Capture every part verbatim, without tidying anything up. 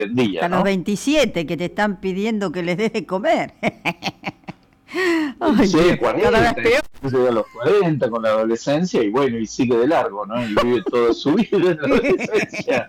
Hasta ¿no? los veintisiete que te están pidiendo que les des de comer. Ay, Sí, cada vez cuarenta, peor. llega a los cuarenta con la adolescencia y bueno, y sigue de largo, ¿no? Y vive toda su vida en la adolescencia.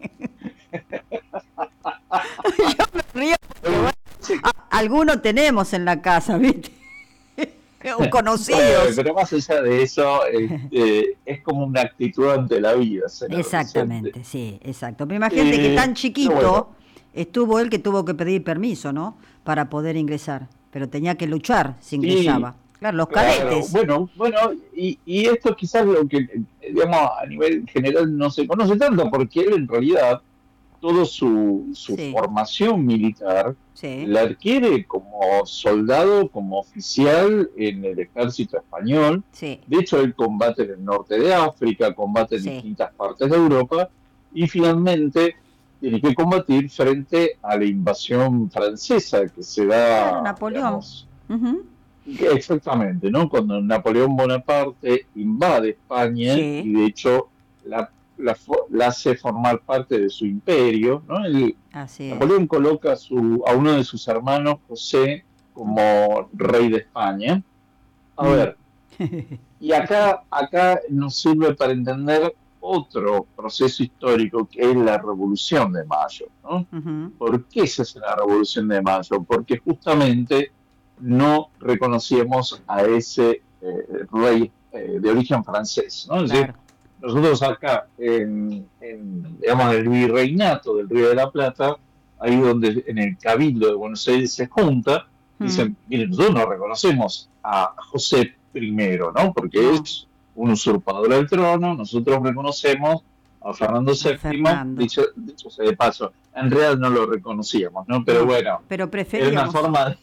Yo me río porque, bueno, Sí, a- algunos tenemos en la casa, ¿viste? O bueno, conocidos. pero más allá de eso, este, es como una actitud ante la vida ser adolescente. Exactamente, sí, exacto. Pero imagínate que Eh, tan pero bueno, chiquito estuvo él que tuvo que pedir permiso, ¿no? Para poder ingresar. Pero tenía que luchar si sí, ingresaba. Claro, los claro, cadetes. bueno, bueno, y, y esto quizás lo que, eh, digamos, a nivel general no se conoce tanto, porque él en realidad toda su, su Sí, formación militar sí, la adquiere como soldado, como oficial en el ejército español. sí, De hecho, él combate en el norte de África, combate en sí. distintas partes de Europa y finalmente tiene que combatir frente a la invasión francesa que se Claro, da, Napoleón. digamos, Ujú. que exactamente, ¿no? Cuando Napoleón Bonaparte invade España y Sí, de hecho la, la, fo- la hace formar parte de su imperio, ¿no? El- así es. Napoleón coloca a, su, a uno de sus hermanos, José, como rey de España. A Mm. ver, y acá, acá nos sirve para entender otro proceso histórico que es la Revolución de Mayo, ¿no? Ujú. ¿Por qué se hace la Revolución de Mayo? Porque justamente no reconocíamos a ese eh, rey eh, de origen francés, ¿no? Es decir, Claro. nosotros acá, en, en, digamos, el virreinato del Río de la Plata, ahí donde en el Cabildo de Buenos Aires se junta, Mm. dicen, miren, nosotros no reconocemos a José primero, ¿no? Porque No, es un usurpador del trono, nosotros reconocemos a Fernando a séptimo, Fernando. dicho, dicho sea de paso, en realidad no lo reconocíamos, ¿no? Pero No, bueno, pero era una preferíamos. forma,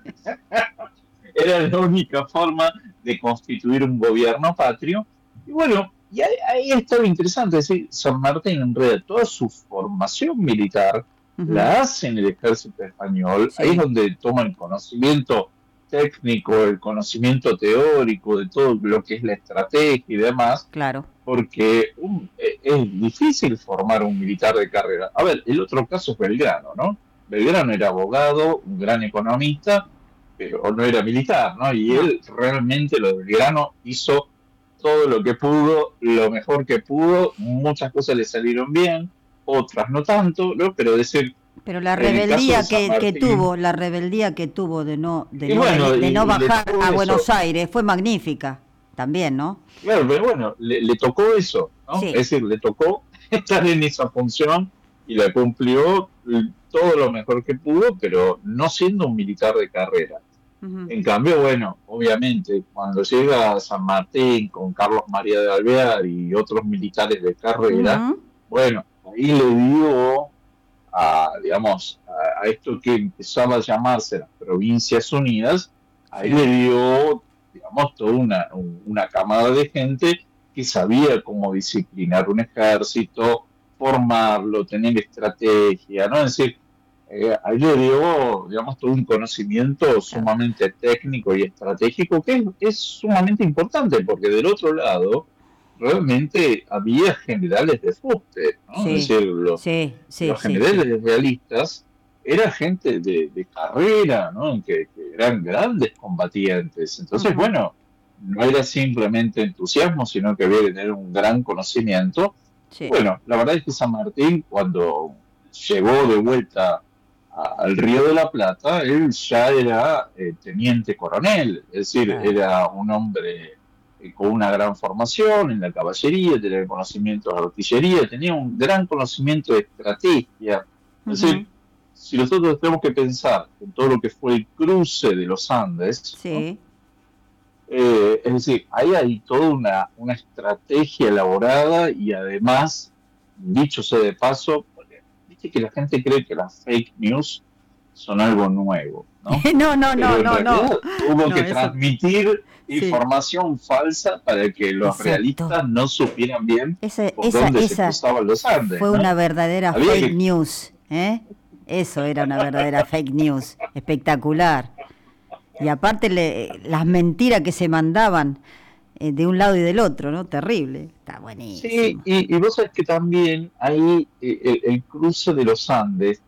era la única forma de constituir un gobierno patrio. Y bueno, y ahí, ahí está lo interesante, es decir, San Martín en realidad toda su formación militar Ujú. la hace en el ejército español, ahí es Sí, donde toma el conocimiento técnico, el conocimiento teórico de todo lo que es la estrategia y demás, claro. porque un- eh, es difícil formar un militar de carrera. A ver, el otro caso es Belgrano, ¿no? Belgrano era abogado, un gran economista, pero no era militar, ¿no? Y No. él realmente, lo de Belgrano, hizo todo lo que pudo, lo mejor que pudo, muchas cosas le salieron bien, otras no tanto, ¿no? Pero decir, Pero la en el caso de rebeldía San que, que tuvo, Martín, la rebeldía que tuvo de no, de y no bueno, venir, de no y, y le bajar tocó a Buenos eso. Aires fue magnífica. También, ¿no? Claro, pero bueno, le, le tocó eso, ¿no? Sí. Es decir, le tocó estar en esa función y la cumplió l- todo lo mejor que pudo, pero no siendo un militar de carrera. Ujú. En cambio, bueno, obviamente, cuando llega a San Martín con Carlos María de Alvear y otros militares de carrera, Ujú. bueno, ahí le dio a, digamos, a, a esto que empezaba a llamarse las Provincias Unidas, ahí le Sí. dio, digamos, toda una, un- una camada de gente que sabía cómo disciplinar un ejército, formarlo, tener estrategia, ¿no? Es decir, eh, ahí le dio, digamos, todo un conocimiento Claro. sumamente técnico y estratégico que es, es sumamente importante, porque del otro lado realmente había generales de fuste, ¿no? Es Sí. decir, los Sí, sí, los sí, sí. generales realistas era gente de, de carrera, ¿no? Que, que eran grandes combatientes. Entonces, Ujú. bueno, no era simplemente entusiasmo, sino que había que tener un gran conocimiento. Y Sí. bueno, la verdad es que San Martín, cuando llegó de vuelta a- al Río de la Plata, él ya era eh, teniente coronel, es decir, Claro. era un hombre eh, con una gran formación en la caballería, tenía conocimientos de artillería, tenía un gran conocimiento de estrategia. Es Ujú. decir, si nosotros tenemos que pensar en todo lo que fue el cruce de los Andes, ¿no? Sí. Eh, es decir, ahí hay toda una, una estrategia elaborada y además, dicho sea de paso, porque viste que la gente cree que las fake news son algo nuevo, ¿no? No, no, no, Pero en no, no. realidad hubo No, que eso. transmitir Sí. información falsa para que los Exacto. realistas no supieran bien Esa, por esa, dónde se esa cruzaban los Andes, fue una ¿no? verdadera Había fake que... news, ¿eh? Eso era una verdadera fake news. Espectacular. Y aparte le- las mentiras que se mandaban eh, de un lado y del otro, ¿no? Terrible. Está Sí, buenísimo. y, y vos sabés que también ahí eh, el, el cruce de los Andes